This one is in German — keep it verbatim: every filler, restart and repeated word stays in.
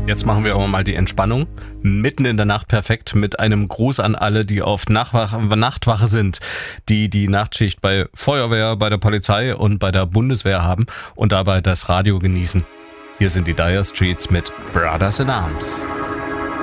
Jetzt machen wir aber mal die Entspannung. Mitten in der Nacht perfekt mit einem Gruß an alle, die auf Nachtwache, Nachtwache sind, die die Nachtschicht bei Feuerwehr, bei der Polizei und bei der Bundeswehr haben und dabei das Radio genießen. Hier sind die Dire Straits mit Brothers in Arms.